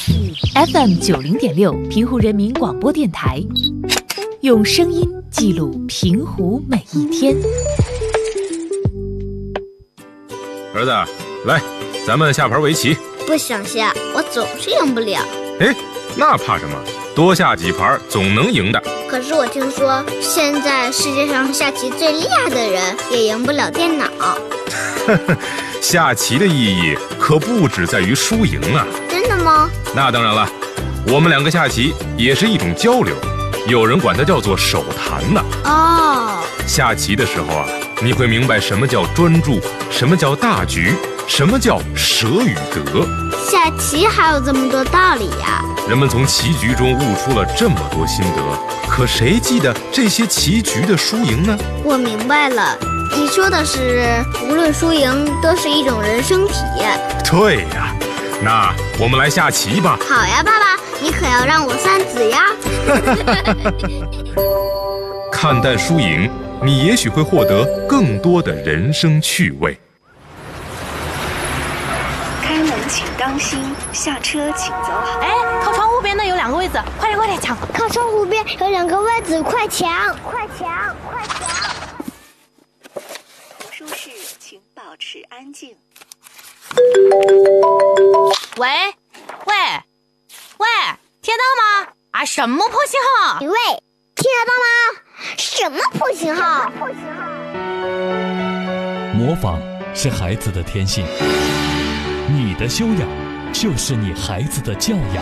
FM90.6平湖人民广播电台，用声音记录平湖每一天。 儿子，来，咱们下盘围棋。 不想下，我总是赢不了。 哎，那怕什么？多下几盘总能赢的。 可是我听说，现在世界上下棋最厉害的人也赢不了电脑。 下棋的意义可不只在于输赢啊！ 真的吗？ 那当然了，我们两个下棋也是一种交流，有人管它叫做手谈呢。 哦， 下棋的时候啊，你会明白什么叫专注，什么叫大局，什么叫舍与得。 下棋还有这么多道理呀！ 人们从棋局中悟出了这么多心得，可谁记得这些棋局的输赢呢？ 我明白了，你说的是无论输赢都是一种人生体验。 对呀，那我们来下棋吧。 好呀，爸爸，你可要让我3子呀。 看淡输赢，你也许会获得更多的人生趣味。 开门请当心，下车请走好。 哎，靠窗户边那有2个位子，快点抢！ 靠窗户边有2个位子，快抢！ 图书室请保持安静。 喂，听到吗？啊，什么破信号？ 喂，听得到吗？什么破信号？ 模仿是孩子的天性，你的修养就是你孩子的教养。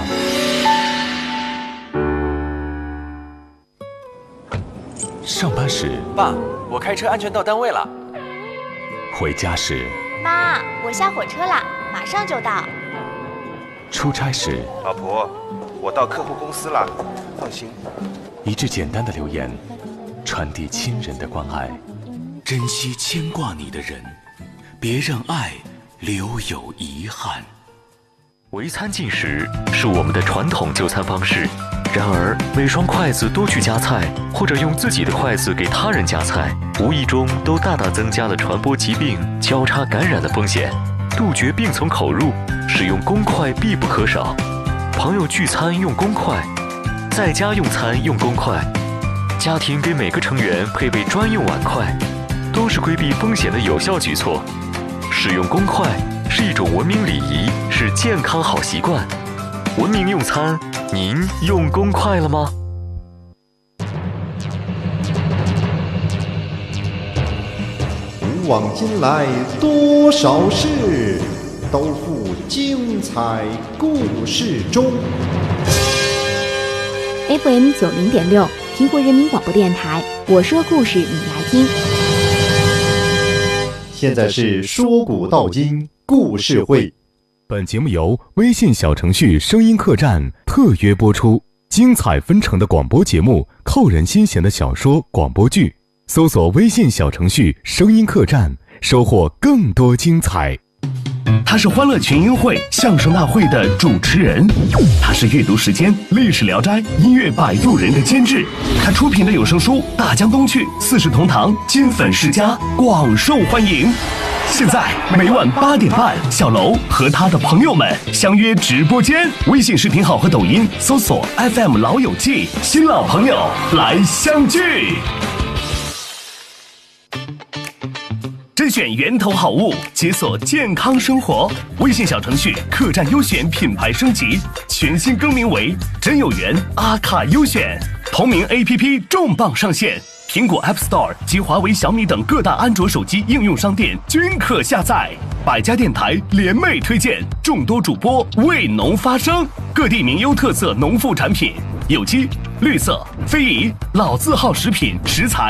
上班时， 爸，我开车安全到单位了。 回家时， 妈，我下火车了，马上就到。 出差时， 老婆，我到客户公司了，放心。 一句简单的留言，传递亲人的关爱。 珍惜牵挂你的人，别让爱留有遗憾。 围餐进食是我们的传统就餐方式，然而每双筷子都去夹菜，或者用自己的筷子给他人夹菜，无意中都大大增加了传播疾病、交叉感染的风险。杜绝病从口入，使用公筷必不可少。朋友聚餐用公筷，在家用餐用公筷，家庭给每个成员配备专用碗筷，都是规避风险的有效举措。使用公筷是一种文明礼仪，是健康好习惯。文明用餐，您用公筷了吗？ 古往今来多少事，都付精彩故事中。 FM90.6平湖人民广播电台，我说故事你来听。 现在是说古道今故事会。 本节目由微信小程序声音客栈特约播出，精彩纷呈的广播节目，扣人心弦的小说广播剧，搜索微信小程序声音客栈，收获更多精彩。 他是欢乐群英会相声大会的主持人，他是阅读时间历史聊斋音乐摆渡人的监制，他出品的有声书《大江东去》四世同堂金粉世家广受欢迎。现在每晚8点半，小楼和他的朋友们相约直播间，微信视频号和抖音搜索 FM 老友记，新老朋友来相聚。甄选源头好物，解锁健康生活。微信小程序客栈优选品牌升级，全新更名为真有缘阿卡优选。同名 APP 重磅上线，苹果 App Store 及华为、小米等各大安卓手机应用商店均可下载。百家电台联袂推荐，众多主播为农发声，各地名优特色农副产品，有机、绿色、非遗、老字号食品食材。